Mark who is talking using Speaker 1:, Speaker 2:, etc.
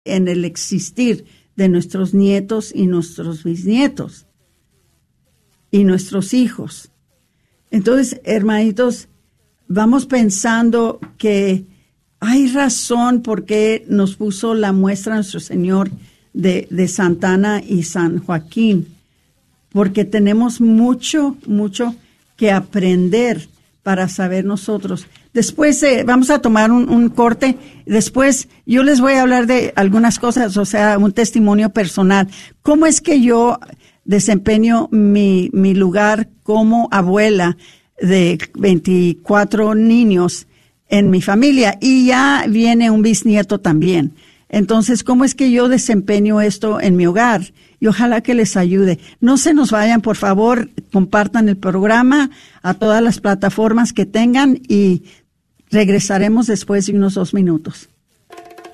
Speaker 1: en el existir de nuestros nietos y nuestros bisnietos y nuestros hijos. Entonces, hermanitos, vamos pensando que hay razón por qué nos puso la muestra nuestro Señor de Santa Ana y San Joaquín, porque tenemos mucho que aprender para saber nosotros. Después vamos a tomar un corte. Después yo les voy a hablar de algunas cosas, o sea, un testimonio personal. ¿Cómo es que yo desempeño mi lugar como abuela de 24 niños en mi familia? Y ya viene un bisnieto también. Entonces, ¿cómo es que yo desempeño esto en mi hogar? Y ojalá que les ayude. No se nos vayan, por favor, compartan el programa a todas las plataformas que tengan y regresaremos después de unos 2 minutos.